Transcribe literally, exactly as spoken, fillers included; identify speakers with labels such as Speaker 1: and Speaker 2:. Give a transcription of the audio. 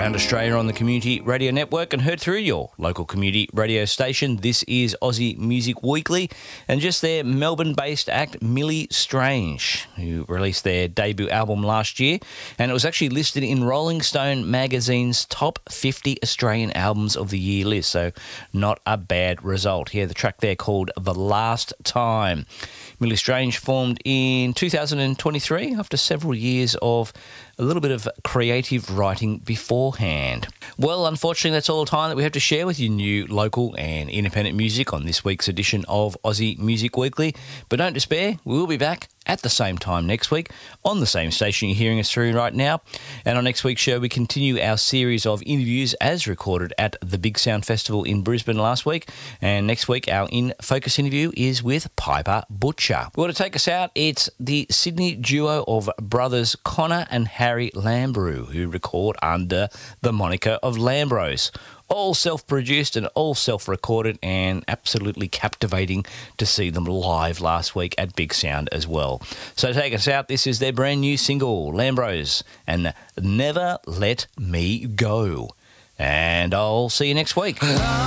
Speaker 1: around Australia on the Community Radio Network and heard through your local community radio station. This is Aussie Music Weekly, and just their Melbourne-based act Millie Strange, who released their debut album last year, and it was actually listed in Rolling Stone magazine's top fifty Australian albums of the year list, so not a bad result. Here, the track there called The Last Time. Millie Strange formed in two thousand twenty-three after several years of a little bit of creative writing beforehand. Well, unfortunately, that's all the time that we have to share with you new local and independent music on this week's edition of Aussie Music Weekly. But don't despair, we will be back at the same time next week on the same station you're hearing us through right now. And on next week's show, we continue our series of interviews as recorded at the Big Sound Festival in Brisbane last week. And next week, our In Focus interview is with Piper Butcher. Well, to take us out, it's the Sydney duo of brothers Connor and Harry Lambrou, who record under the moniker of Lambros. All self-produced and all self-recorded, and absolutely captivating to see them live last week at Big Sound as well. So to take us out, this is their brand new single, Lambros, and Never Let Me Go. And I'll see you next week.